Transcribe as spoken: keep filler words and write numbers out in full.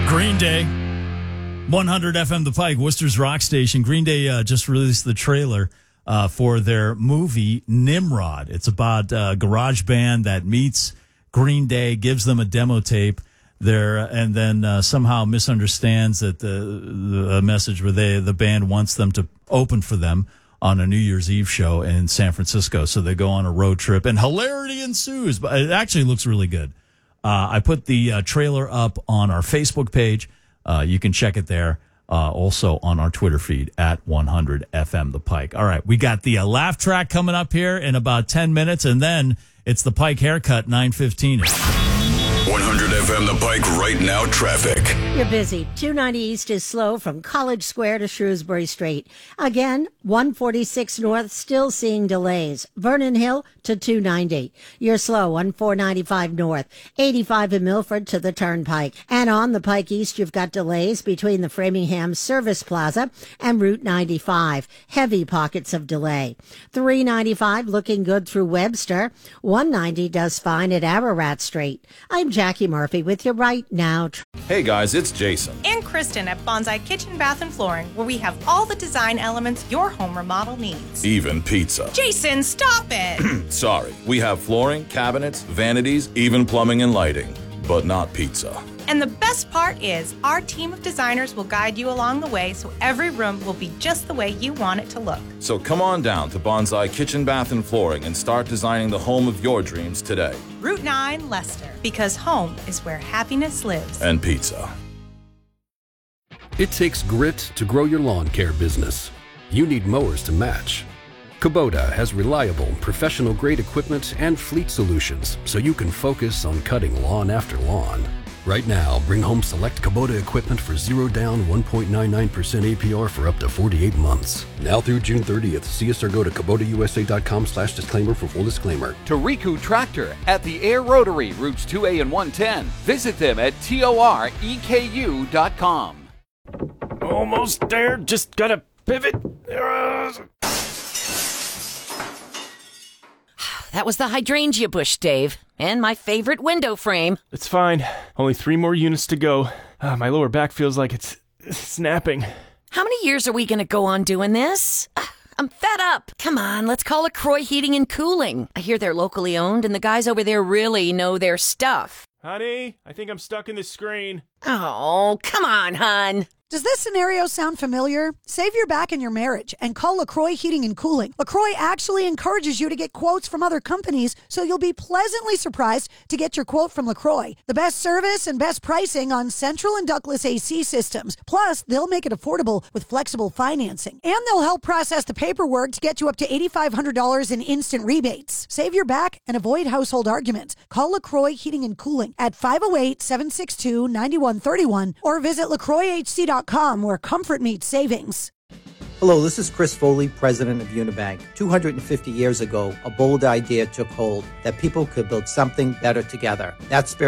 Green Day, one hundred F M The Pike, Worcester's rock station. Green Day uh, just released the trailer uh, for their movie Nimrod. It's about a garage band that meets Green Day, gives them a demo tape there, and then uh, somehow misunderstands that the, the message where they the band wants them to open for them on a New Year's Eve show in San Francisco. So they go on a road trip, and hilarity ensues. But it actually looks really good. Uh, I put the uh, trailer up on our Facebook page. Uh, you can check it there. Uh, also on our Twitter feed at one hundred F M The Pike. All right, we got the uh, laugh track coming up here in about ten minutes, and then it's the Pike haircut, nine fifteen. one hundred F M The Pike right now traffic. You're busy. two ninety East is slow from College Square to Shrewsbury Street. Again, one forty-six North still seeing delays. Vernon Hill to two ninety. You're slow on four ninety-five North. eighty-five in Milford to the Turnpike. And on the Pike East, you've got delays between the Framingham Service Plaza and Route ninety-five. Heavy pockets of delay. three ninety-five looking good through Webster. one ninety does fine at Ararat Street. I'm Jackie Murphy with you right now. Hey guys, it's Jason. And Kristen at Bonsai Kitchen, Bath, and Flooring, where we have all the design elements your home remodel needs. Even pizza. Jason, stop it! Sorry. We have flooring, cabinets, vanities, even plumbing and lighting, but not pizza. And the best part is, our team of designers will guide you along the way so every room will be just the way you want it to look. So come on down to Bonsai Kitchen, Bath, and Flooring and start designing the home of your dreams today. Route nine, Leicester, because home is where happiness lives. And pizza. It takes grit to grow your lawn care business. You need mowers to match. Kubota has reliable, professional-grade equipment and fleet solutions so you can focus on cutting lawn after lawn. Right now, bring home select Kubota equipment for zero down, one point nine nine percent A P R for up to forty-eight months. Now through June thirtieth, see us or go to Kubota U S A dot com slash disclaimer for full disclaimer. Toriku Tractor at the Air Rotary, routes two A and one ten. Visit them at T O R E K U dot com. Almost there, just gotta pivot. That was the hydrangea bush, Dave, and my favorite window frame. It's fine. Only three more units to go. Uh, my lower back feels like it's snapping. How many years are we going to go on doing this? Uh, I'm fed up. Come on, let's call LaCroix Heating and Cooling. I hear they're locally owned, and the guys over there really know their stuff. Honey, I think I'm stuck in the screen. Oh, come on, hon. Does this scenario sound familiar? Save your back in your marriage and call LaCroix Heating and Cooling. LaCroix actually encourages you to get quotes from other companies, so you'll be pleasantly surprised to get your quote from LaCroix. The best service and best pricing on central and ductless A C systems. Plus, they'll make it affordable with flexible financing. And they'll help process the paperwork to get you up to eight thousand five hundred dollars in instant rebates. Save your back and avoid household arguments. Call LaCroix Heating and Cooling at five oh eight, seven six two, nine one three one or visit LaCroix H C dot com where comfort meets savings. Hello, this is Chris Foley, president of Unibank. two hundred fifty years ago, a bold idea took hold that people could build something better together. That spirit